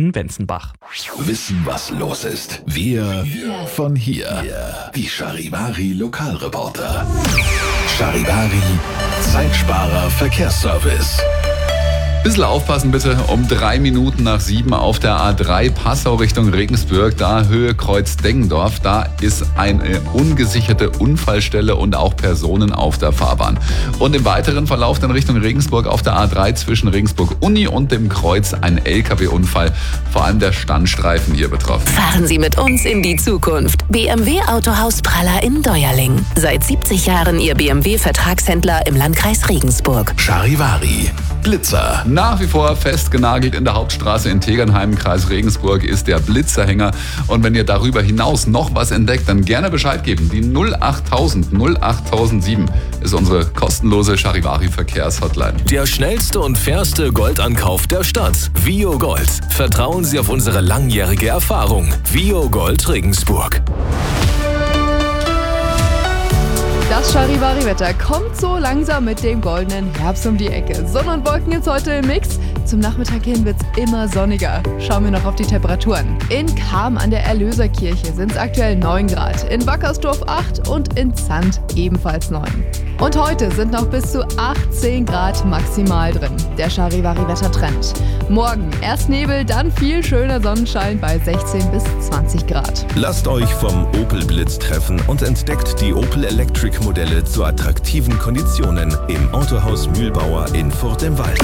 in Wenzenbach. Wissen, was los ist. Wir von hier. Die Charivari Lokalreporter. Charivari Zeitsparer Verkehrsservice. Bisschen aufpassen bitte, um 3 Minuten nach 7 auf der A3 Passau Richtung Regensburg, da Höhe Kreuz Deggendorf, da ist eine ungesicherte Unfallstelle und auch Personen auf der Fahrbahn. Und im weiteren Verlauf in Richtung Regensburg auf der A3 zwischen Regensburg Uni und dem Kreuz ein LKW-Unfall, vor allem der Standstreifen hier betroffen. Fahren Sie mit uns in die Zukunft. BMW Autohaus Praller in Deuerling. Seit 70 Jahren Ihr BMW-Vertragshändler im Landkreis Regensburg. Charivari Blitzer. Nach wie vor festgenagelt in der Hauptstraße in Tegernheim im Kreis Regensburg ist der Blitzerhänger. Und wenn ihr darüber hinaus noch was entdeckt, dann gerne Bescheid geben. Die 08000 08007 ist unsere kostenlose Charivari-Verkehrshotline. Der schnellste und fairste Goldankauf der Stadt. Vio Gold. Vertrauen Sie auf unsere langjährige Erfahrung. Vio Gold Regensburg. Das Charivari-Wetter kommt so langsam mit dem goldenen Herbst um die Ecke. Sonne und Wolken jetzt heute im Mix. Zum Nachmittag hin wird's immer sonniger. Schauen wir noch auf die Temperaturen. In Cham an der Erlöserkirche sind es aktuell 9 Grad, in Wackersdorf 8 und in Zandt ebenfalls 9. Und heute sind noch bis zu 18 Grad maximal drin. Der Charivari-Wettertrend. Morgen erst Nebel, dann viel schöner Sonnenschein bei 16 bis 20 Grad. Lasst euch vom Opel Blitz treffen und entdeckt die Opel Electric Modelle zu attraktiven Konditionen im Autohaus Mühlbauer in Furt im Wald.